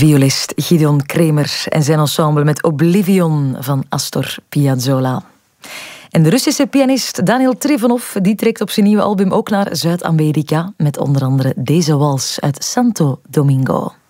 Violist Gideon Kremer en zijn ensemble met Oblivion van Astor Piazzolla. En de Russische pianist Daniel Trifonov die trekt op zijn nieuwe album ook naar Zuid-Amerika met onder andere deze wals uit Santo Domingo.